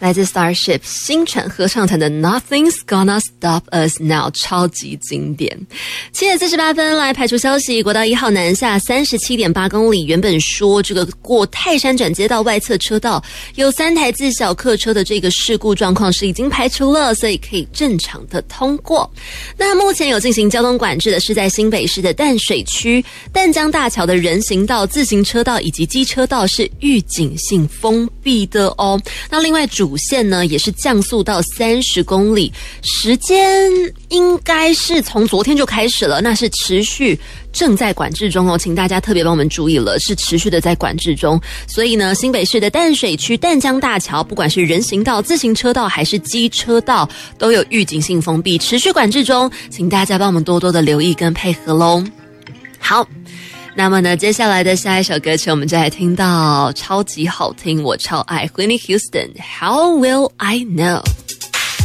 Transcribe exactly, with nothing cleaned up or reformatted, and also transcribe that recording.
来自 Starship 星辰合唱团的 Nothing's Gonna Stop Us Now 超级经典。七点四十八分来排除消息，国道一号南下 三十七点八公里，原本说这个过泰山转接道外侧车道有三台自小客车的这个事故状况是已经排除了，所以可以正常的通过。那目前有进行交通管制的是在新北市的淡水区淡江大桥的人行道、自行车道以及机车道是预警性封闭的哦。那另外主线呢也是降速到三十公里，时间应该是从昨天就开始了，那是持续正在管制中哦，请大家特别帮我们注意了，是持续的在管制中。所以呢，新北市的淡水区淡江大桥，不管是人行道、自行车道还是机车道，都有预警性封闭，持续管制中，请大家帮我们多多的留意跟配合咯。好，那么呢，接下来的下一首歌曲，我们就来听到超级好听，我超爱 Whitney Houston， How Will I Know。